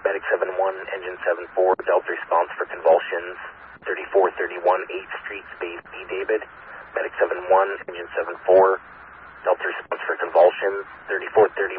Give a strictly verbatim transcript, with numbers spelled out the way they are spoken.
Medic seven one, engine seven four, Delta response for convulsions, thirty-four thirty-one eighth Street, Space B, David. Medic seven one, engine seven four, Delta response for convulsions, thirty-four thirty-one